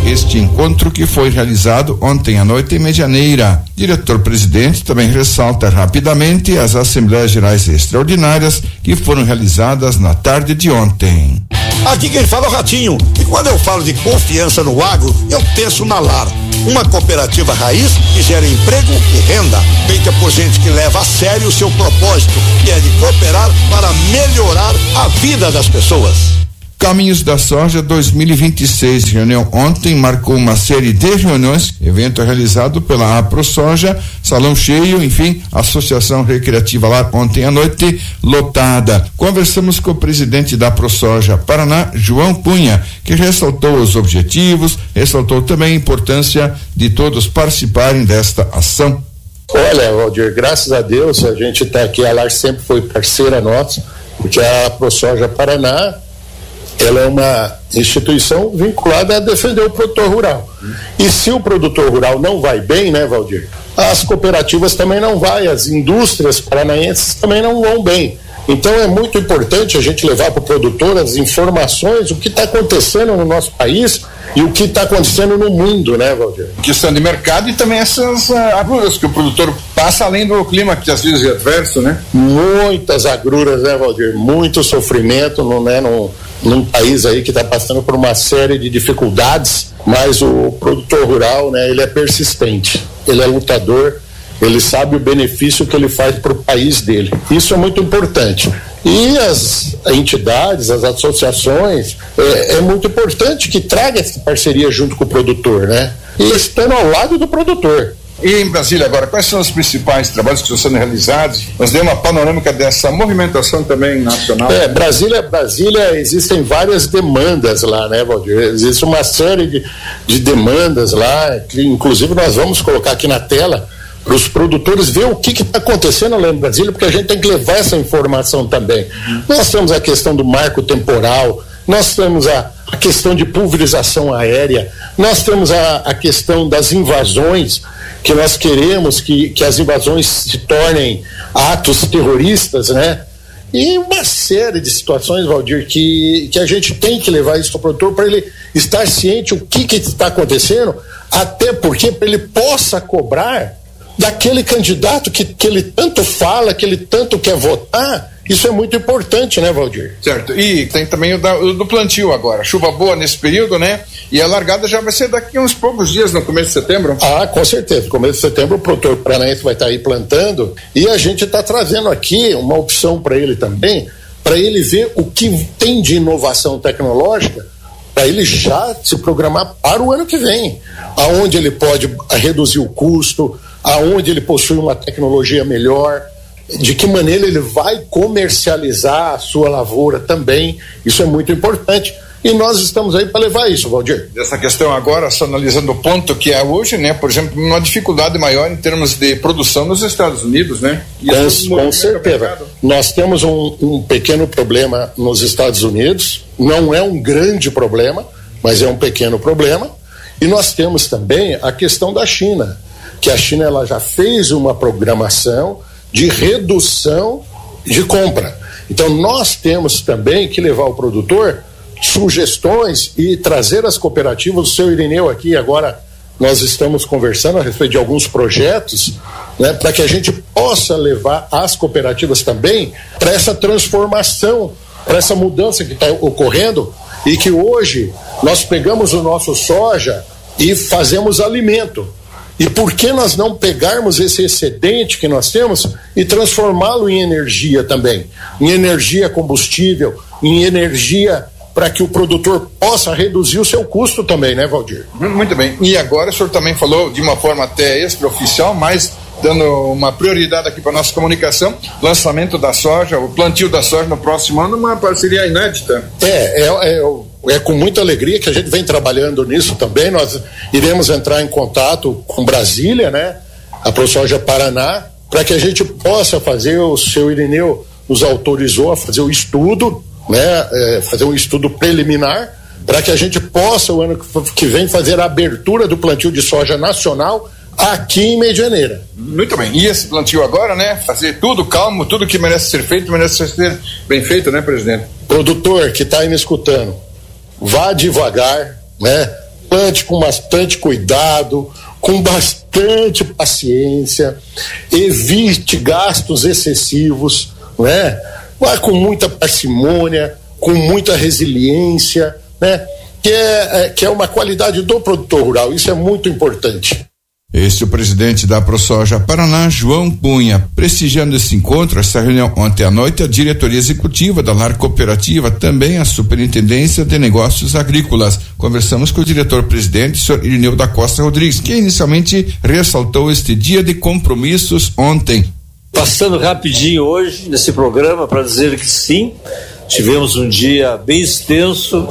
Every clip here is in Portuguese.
este encontro que foi realizado ontem à noite em Medianeira. Diretor-presidente também ressalta rapidamente as Assembleias Gerais Extraordinárias que foram realizadas na tarde de ontem. Aqui quem fala é o Ratinho, e quando eu falo de confiança no agro, eu penso na LAR, uma cooperativa raiz que gera emprego e renda, feita por gente que leva a sério o seu propósito, que é de cooperar para melhorar a vida das pessoas. Caminhos da Soja 2026, reunião ontem marcou uma série de reuniões, evento realizado pela AproSoja, salão cheio, enfim, Associação Recreativa lá ontem à noite, lotada. Conversamos com o presidente da AproSoja Paraná, João Cunha, que ressaltou os objetivos, ressaltou também a importância de todos participarem desta ação. Olha, Valdir, graças a Deus a gente está aqui, a LAR sempre foi parceira nossa, porque a AproSoja Paraná ela é uma instituição vinculada a defender o produtor rural. E se o produtor rural não vai bem, né, Valdir? As cooperativas também não vai, as indústrias paranaenses também não vão bem. Então é muito importante a gente levar para o produtor as informações, o que está acontecendo no nosso país e o que está acontecendo no mundo, né, Valdir? Questão de mercado e também essas agruras que o produtor passa além do clima que às vezes é adverso, né? Muitas agruras, né, Valdir? Muito sofrimento, num país aí que está passando por uma série de dificuldades, mas o produtor rural, né, ele é persistente, ele é lutador, ele sabe o benefício que ele faz para o país dele. Isso é muito importante. E as entidades, as associações, é muito importante que traga essa parceria junto com o produtor, né? E estando ao lado do produtor. E em Brasília agora, quais são os principais trabalhos que estão sendo realizados? Nós demos uma panorâmica dessa movimentação também nacional. Brasília existem várias demandas lá, né, Valdir? Existe uma série de demandas lá, que inclusive nós vamos colocar aqui na tela para os produtores ver o que está acontecendo lá em Brasília, porque a gente tem que levar essa informação também. Nós temos a questão do marco temporal, nós temos a questão de pulverização aérea, nós temos a questão das invasões, que nós queremos que as invasões se tornem atos terroristas, né? E uma série de situações, Valdir, que a gente tem que levar isso para o produtor para ele estar ciente o que está acontecendo, até porque para ele possa cobrar daquele candidato que ele tanto fala, que ele tanto quer votar. Isso é muito importante, né, Valdir? Certo, e tem também o do plantio agora, chuva boa nesse período, né? E a largada já vai ser daqui a uns poucos dias, no começo de setembro? Ah, com certeza, no começo de setembro o produtor paranaense vai estar aí plantando e a gente está trazendo aqui uma opção para ele também, para ele ver o que tem de inovação tecnológica, para ele já se programar para o ano que vem, aonde ele pode reduzir o custo, aonde ele possui uma tecnologia melhor, de que maneira ele vai comercializar a sua lavoura também. Isso é muito importante e nós estamos aí para levar isso, Valdir. Dessa questão agora, só analisando o ponto que é hoje, né, por exemplo, uma dificuldade maior em termos de produção nos Estados Unidos, né? Com certeza. Nós temos um pequeno problema nos Estados Unidos, não é um grande problema, mas é um pequeno problema, e nós temos também a questão da China, que a China ela já fez uma programação de redução de compra. Então nós temos também que levar o produtor sugestões e trazer as cooperativas. O seu Irineu aqui agora nós estamos conversando a respeito de alguns projetos, né, para que a gente possa levar as cooperativas também para essa transformação, para essa mudança que está ocorrendo e que hoje nós pegamos o nosso soja e fazemos alimento. E por que nós não pegarmos esse excedente que nós temos e transformá-lo em energia também? Em energia combustível, em energia para que o produtor possa reduzir o seu custo também, né, Valdir? Muito bem. E agora o senhor também falou de uma forma até extraoficial, mas dando uma prioridade aqui para a nossa comunicação, lançamento da soja, o plantio da soja no próximo ano, uma parceria inédita. É com muita alegria que a gente vem trabalhando nisso também. Nós iremos entrar em contato com Brasília, né? A ProSoja Paraná, para que a gente possa fazer, o seu Irineu nos autorizou a fazer o estudo, né? Fazer um estudo preliminar, para que a gente possa, o ano que vem, fazer a abertura do plantio de soja nacional aqui em Medianeira. Muito bem. E esse plantio agora, né? Fazer tudo calmo, tudo que merece ser feito, merece ser bem feito, né, presidente? Produtor que está aí me escutando, vá devagar, né? plante com bastante cuidado, com bastante paciência, evite gastos excessivos, né? Vá com muita parcimônia, com muita resiliência, né? Que é uma qualidade do produtor rural, isso é muito importante. Este é o presidente da ProSoja Paraná, João Cunha. Prestigiando esse encontro, essa reunião ontem à noite, a diretoria executiva da Lar Cooperativa, também a Superintendência de Negócios Agrícolas. Conversamos com o diretor-presidente, senhor Irineu da Costa Rodrigues, que inicialmente ressaltou este dia de compromissos ontem. Passando rapidinho hoje nesse programa para dizer que sim, tivemos um dia bem extenso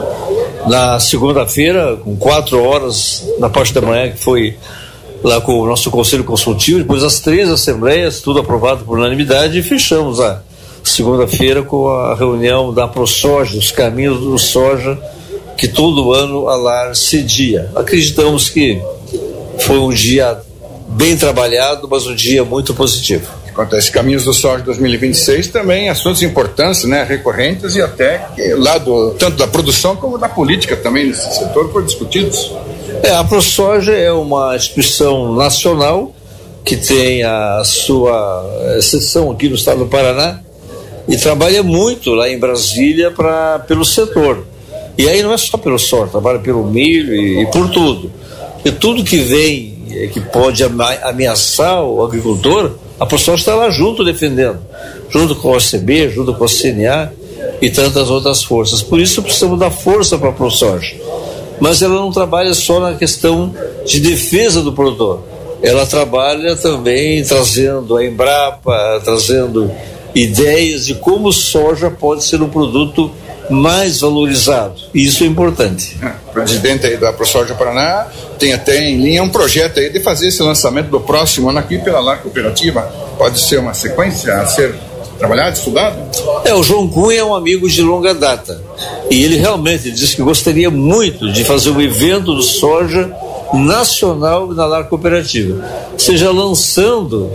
na segunda-feira, com 4 horas na parte da manhã, que foi lá com o nosso conselho consultivo, depois as 3 assembleias, tudo aprovado por unanimidade, e fechamos a segunda-feira com a reunião da ProSoja, os caminhos do soja, que todo ano a Lar cedia. Acreditamos que foi um dia bem trabalhado, mas um dia muito positivo. Acontece Caminhos do Soja 2026 também, assuntos importantes, né, recorrentes, e até lá tanto da produção como da política também nesse setor foram discutidos. A ProSoja é uma instituição nacional que tem a sua seção aqui no estado do Paraná e trabalha muito lá em Brasília pelo setor. E aí não é só pelo soja, trabalha pelo milho e por tudo. E tudo que vem, que pode ameaçar o agricultor, a ProSoja está lá junto defendendo, junto com a OCB, junto com a CNA e tantas outras forças. Por isso precisamos dar força para a ProSoja. Mas ela não trabalha só na questão de defesa do produtor. Ela trabalha também trazendo a Embrapa, trazendo ideias de como o soja pode ser um produto mais valorizado. E isso é importante. O presidente aí da ProSoja Paraná tem até em linha um projeto aí de fazer esse lançamento do próximo ano aqui pela Lar Cooperativa. Pode ser uma sequência a ser trabalhado, estudado? O João Cunha é um amigo de longa data e ele realmente disse que gostaria muito de fazer um evento do soja nacional na Lar Cooperativa, seja lançando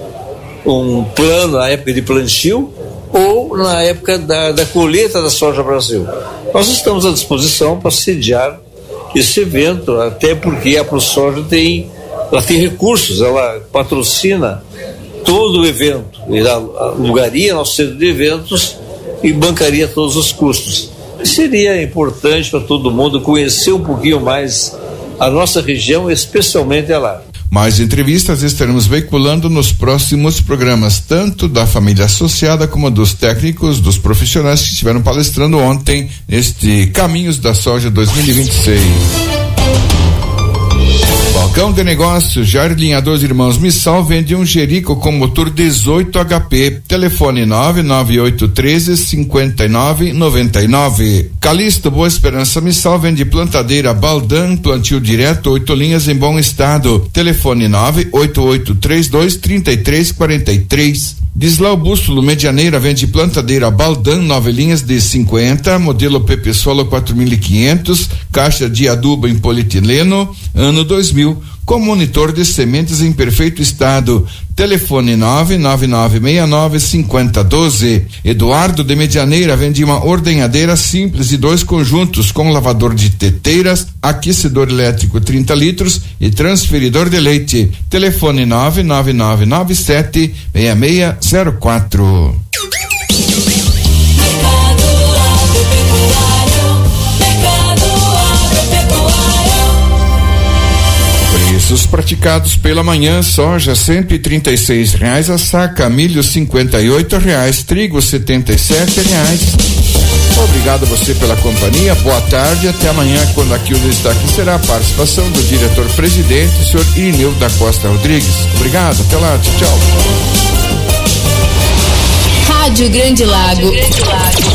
um plano na época de plantio ou na época da colheita da soja Brasil. Nós estamos à disposição para sediar esse evento, até porque a ProSoja ela tem recursos, ela patrocina todo o evento, ela alugaria nosso centro de eventos e bancaria todos os custos. Seria importante para todo mundo conhecer um pouquinho mais a nossa região, especialmente a Lar. Mais entrevistas estaremos veiculando nos próximos programas, tanto da família associada como dos técnicos, dos profissionais que estiveram palestrando ontem neste Caminhos da Soja 2026. Balcão de Negócios, Jardim Irmãos Missal vende um Jerico com motor 18 HP. Telefone 99813-5999. Calixto Boa Esperança Missal vende plantadeira Baldan, plantio direto, 8 linhas em bom estado. Telefone 98832-3343. Dislau Bússulo Medianeira vende plantadeira Baldan, 9 linhas de 50, modelo PP Solo 4500, caixa de adubo em polietileno, ano 2000, com monitor de sementes em perfeito estado. Telefone 99969-5012. Eduardo de Medianeira vende uma ordenhadeira simples e 2 conjuntos com lavador de teteiras, aquecedor elétrico 30 litros e transferidor de leite. Telefone 99997-6604. Preços praticados pela manhã: soja R$136 a saca, milho R$58, trigo R$77. Obrigado a você pela companhia, boa tarde, até amanhã, quando aqui o destaque será a participação do diretor-presidente, senhor Irineu da Costa Rodrigues. Obrigado, até lá, tchau. Rádio Grande Lago